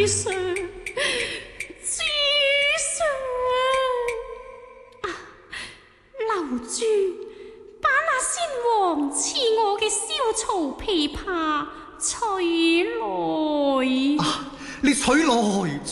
上，主上啊！楼主，把那先王赐我嘅燒曹琵琶取來。 你取來。